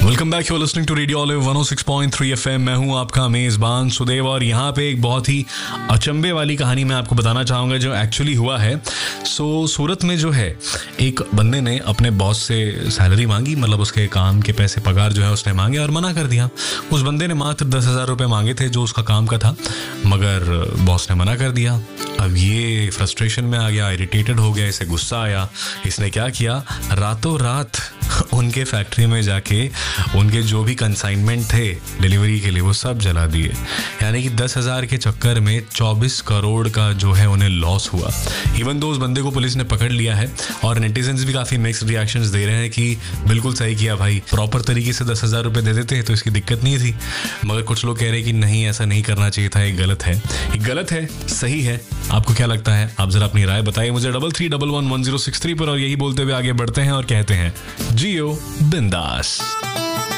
Welcome back, you are listening to radio olive 106.3 FM। मैं हूं आपका मेज़बान सुदेव और यहाँ पे एक बहुत ही अचंभे वाली कहानी मैं आपको बताना चाहूँगा जो एक्चुअली हुआ है। सूरत में जो है एक बंदे ने अपने बॉस से सैलरी मांगी, मतलब उसके काम के पैसे पगार जो है उसने मांगे और मना कर दिया। उस बंदे ने मात्र 10,000 रुपये मांगे थे जो उसका काम का था, मगर बॉस ने मना कर दिया। अब ये फ्रस्ट्रेशन में आ गया, इरिटेटेड हो गया, इसे गुस्सा आया। इसने क्या किया, रातों रात उनके फैक्ट्री में जाके उनके जो भी कंसाइनमेंट थे डिलीवरी के लिए वो सब जला दिए। यानी कि 10,000 के चक्कर में 24 करोड़ का जो है उन्हें लॉस हुआ। इवन दो उस बंदे को पुलिस ने पकड़ लिया है और नेटिजन्स भी काफ़ी मिक्स्ड रिएक्शंस दे रहे हैं कि बिल्कुल सही किया भाई, प्रॉपर तरीके से 10,000 रुपये दे देते तो इसकी दिक्कत नहीं थी। मगर कुछ लोग कह रहे हैं कि नहीं, ऐसा नहीं करना चाहिए था, ये गलत है। ये गलत है, सही है, आपको क्या लगता है? आप जरा अपनी राय बताइए मुझे 33111063 पर। और यही बोलते हुए आगे बढ़ते हैं और कहते हैं जियो बिंदास।